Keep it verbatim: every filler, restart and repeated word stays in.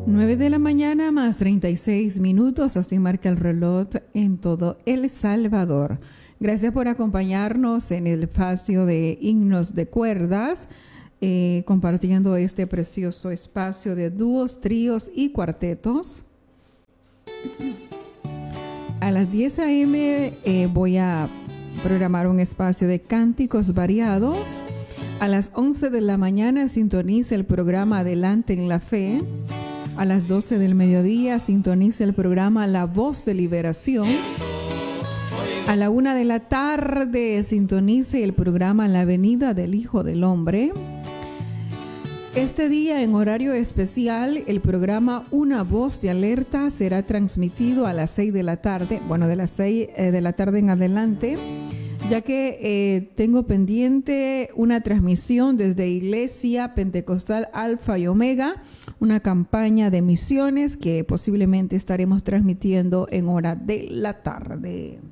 nueve de la mañana más treinta y seis minutos, así marca el reloj en todo El Salvador. Gracias por acompañarnos en el espacio de Himnos de Cuerdas, eh, compartiendo este precioso espacio de dúos, tríos y cuartetos. A las diez a eme eh, voy a programar un espacio de cánticos variados. A las once de la mañana sintoniza el programa Adelante en la Fe. A las doce del mediodía sintoniza el programa La Voz de Liberación. A la una de la tarde sintonice el programa La Venida del Hijo del Hombre. Este día, en horario especial, el programa Una Voz de Alerta será transmitido a las seis de la tarde, bueno, de las seis eh, de la tarde en adelante, ya que eh, tengo pendiente una transmisión desde Iglesia Pentecostal Alfa y Omega, una campaña de misiones que posiblemente estaremos transmitiendo en hora de la tarde.